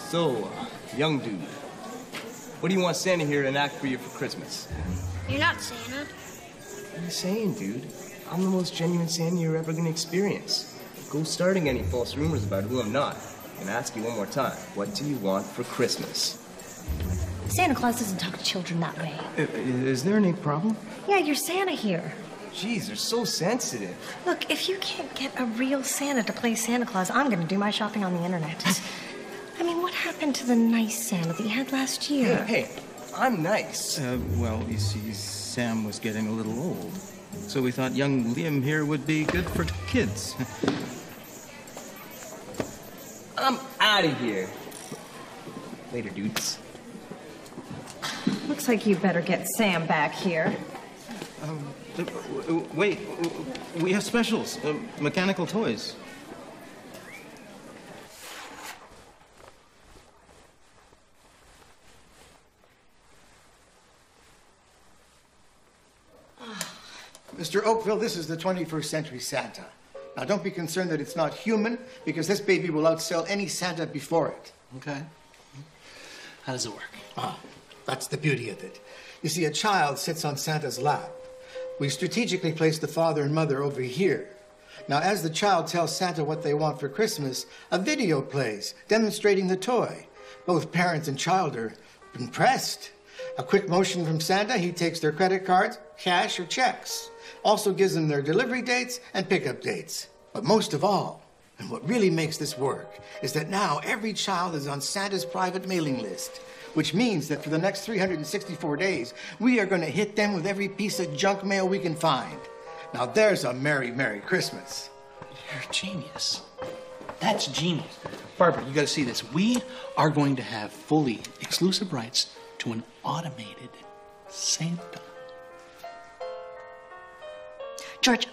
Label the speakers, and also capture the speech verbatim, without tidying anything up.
Speaker 1: So, uh, young dude, what do you want Santa here to enact for you for Christmas?
Speaker 2: You're not Santa.
Speaker 1: What are you saying, dude? I'm the most genuine Santa you're ever gonna experience. Go starting any false rumors about who I'm not. And ask you one more time, what do you want for Christmas?
Speaker 3: Santa Claus doesn't talk to children that way.
Speaker 1: Is there any problem?
Speaker 3: Yeah, you're Santa here.
Speaker 1: Jeez, they're so sensitive.
Speaker 3: Look, if you can't get a real Santa to play Santa Claus, I'm going to do my shopping on the internet. I mean, what happened to the nice Santa that you had last year?
Speaker 1: Hey, hey, I'm nice.
Speaker 4: Uh, well, you see, Sam was getting a little old. So we thought young Liam here would be good for kids.
Speaker 1: I'm out of here. Later, dudes.
Speaker 3: Looks like you better get Sam back here.
Speaker 4: Um, uh, wait, we have specials. Uh, mechanical toys.
Speaker 5: Mister Oakville, this is the twenty-first century Santa. Now, don't be concerned that it's not human, because this baby will outsell any Santa before it.
Speaker 6: Okay. How does it work?
Speaker 5: Ah, that's the beauty of it. You see, a child sits on Santa's lap. We strategically place the father and mother over here. Now, as the child tells Santa what they want for Christmas, a video plays demonstrating the toy. Both parents and child are impressed. A quick motion from Santa, he takes their credit cards, cash, or checks. Also gives them their delivery dates and pickup dates. But most of all, and what really makes this work, is that now every child is on Santa's private mailing list, which means that for the next three hundred sixty-four days, we are going to hit them with every piece of junk mail we can find. Now there's a Merry, Merry Christmas.
Speaker 6: You're a genius. That's genius. Barbara, you got to see this. We are going to have fully exclusive rights to an automated Santa.
Speaker 3: George,